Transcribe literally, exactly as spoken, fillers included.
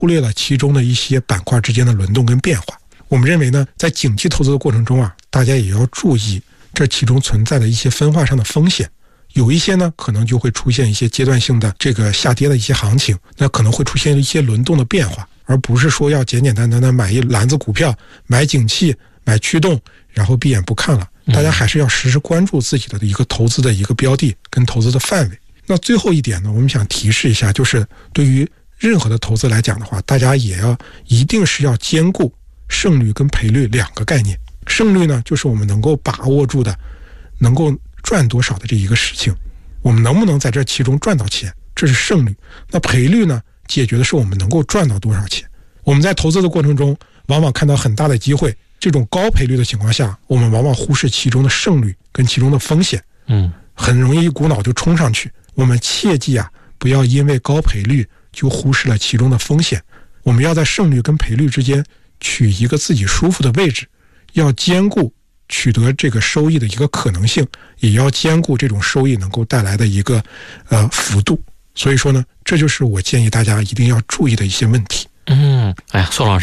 忽略了其中的一些板块之间的轮动跟变化。我们认为呢，在景气投资的过程中啊，大家也要注意这其中存在的一些分化上的风险。有一些呢，可能就会出现一些阶段性的这个下跌的一些行情，那可能会出现一些轮动的变化，而不是说要简简单单的买一篮子股票，买景气，买驱动，然后闭眼不看了。大家还是要时时关注自己的一个投资的一个标的跟投资的范围。那最后一点呢，我们想提示一下，就是对于任何的投资来讲的话，大家也要一定是要兼顾胜率跟赔率两个概念。胜率呢，就是我们能够把握住的，能够赚多少的这一个事情，我们能不能在这其中赚到钱，这是胜率。那赔率呢，解决的是我们能够赚到多少钱。我们在投资的过程中，往往看到很大的机会，这种高赔率的情况下，我们往往忽视其中的胜率跟其中的风险，嗯，很容易一股脑就冲上去。我们切记啊，不要因为高赔率就忽视了其中的风险。我们要在胜率跟赔率之间取一个自己舒服的位置，要兼顾取得这个收益的一个可能性，也要兼顾这种收益能够带来的一个呃幅度。所以说呢，这就是我建议大家一定要注意的一些问题。 嗯，哎呀，宋老师